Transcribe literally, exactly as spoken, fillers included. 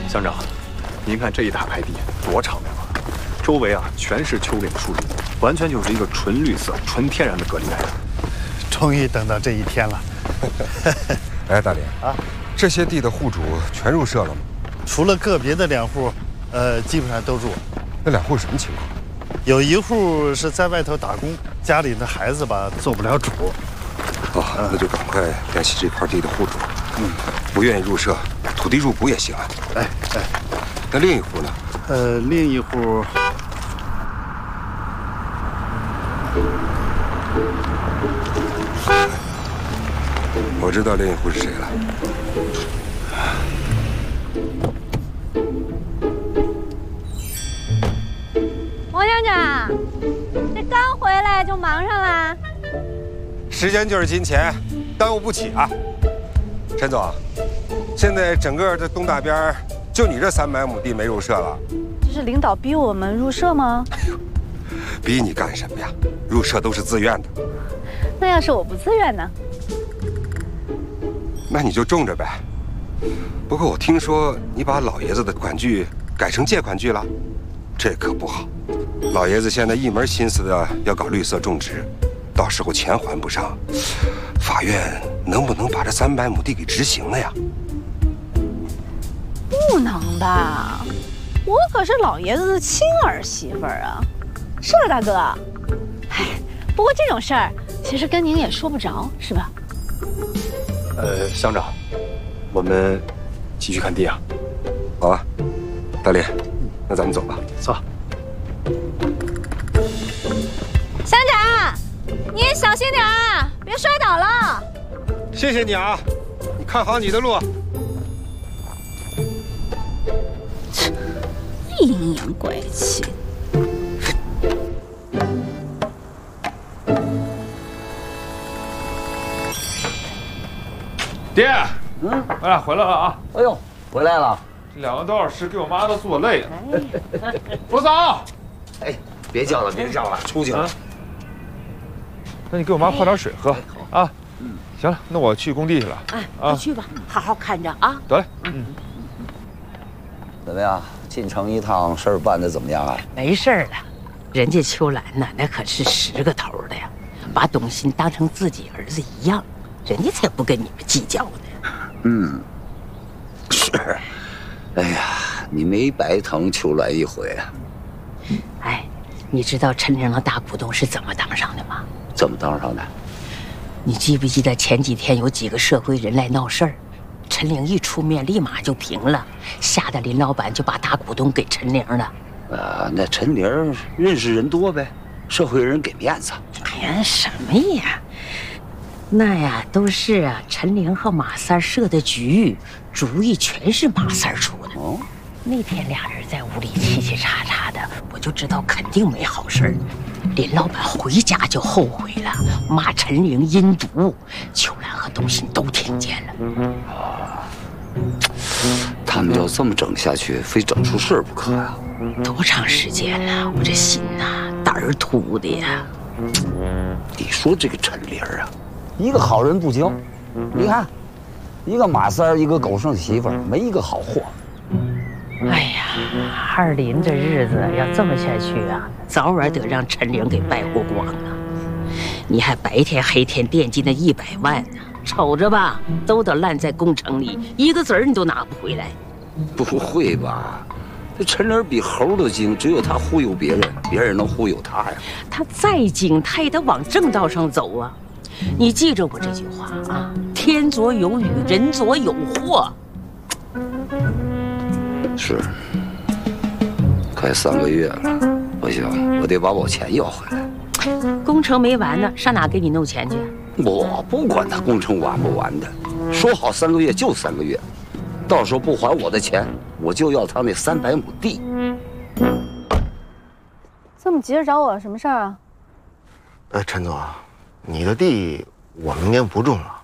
乡长，您看这一大排地多敞亮啊！周围啊全是丘陵树林，完全就是一个纯绿色、纯天然的隔离带。 终于等到这一天了。 哎，大连啊，这些地的户主全入社了吗？ 除了个别的两户，呃，基本上都入。 那两户什么情况？ 有一户是在外头打工，家里的孩子吧做不了主。 哦，那就赶快联系这块地的户主。嗯，不愿意入社，土地入股也行啊。 哎哎， 那另一户呢？ 呃，另一户。 我知道另一户是谁了。 王乡长，这刚回来就忙上了。 时间就是金钱，耽误不起啊。陈总，现在整个这东大边就你这三百亩地没入社了。 这是领导逼我们入社吗？ 逼你干什么呀？入社都是自愿的。 那要是我不自愿呢？ 那你就种着呗。不过我听说你把老爷子的款据改成借款据了，这可不好。老爷子现在一门心思的要搞绿色种植，到时候钱还不上，法院能不能把这三百亩地给执行了呀？ 不能吧？我可是老爷子的亲儿媳妇儿啊，是吧，大哥？哎，不过这种事儿其实跟您也说不着，是吧？ 呃，乡长，我们继续看地啊。 好啊，大连，那咱们走吧。 走。 乡长，你也小心点啊，别摔倒了。 谢谢你啊，你看好你的路。 阴阳怪气。 爹，嗯，我俩回来了啊！ 哎呦，回来了！ 这两个多小时给我妈都做累了。罗嫂， 哎，别叫了，别叫了，出去了。啊、 那你给我妈泡点水喝啊。嗯，行了，那我去工地去了。 哎，你去吧，好好看着啊。 得嘞。嗯。 怎么样？进城一趟，事儿办得怎么样啊？ 没事了，人家秋兰呐，那可是十个头的呀，把董鑫当成自己儿子一样。 人家才不跟你们计较呢。 嗯，是。哎呀，你没白疼秋兰一回啊。 哎，你知道陈玲的大股东是怎么当上的吗？ 怎么当上的？ 你记不记得前几天有几个社会人来闹事儿，陈玲一出面立马就平了，吓得林老板就把大股东给陈玲了。 啊，那陈玲认识人多呗，社会人给面子。 哎呀，什么呀？ 那呀，都是啊，陈玲和马三设的局，主意全是马三出的。哦，那天俩人在屋里嘁嘁喳喳的，我就知道肯定没好事儿。林老板回家就后悔了，骂陈玲阴毒，秋兰和董鑫都听见了。 啊，他们要这么整下去，非整出事儿不可呀！ 多长时间了，我这心呐，胆儿突的呀。 你说这个陈玲啊。 一个好人不交，你看，一个马三，一个狗剩媳妇儿，没一个好货。 哎呀，二林这日子要这么下去啊，早晚得让陈玲给败活光啊！你还白天黑天惦记那一百万呢，瞅着吧，都得烂在工程里，一个子儿你都拿不回来。 不会吧？这陈玲比猴都精，只有他忽悠别人，别人能忽悠他呀？ 他再精，他也得往正道上走啊！ 你记着我这句话啊！天左有雨，人左有祸。 是，快三个月了，不行，我得把我钱要回来。 工程没完呢，上哪给你弄钱去？ 我不管他工程完不完的，说好三个月就三个月，到时候不还我的钱，我就要他那三百亩地。 这么急着找我，什么事儿啊？ 呃，陈总。 你的地我明年不种了，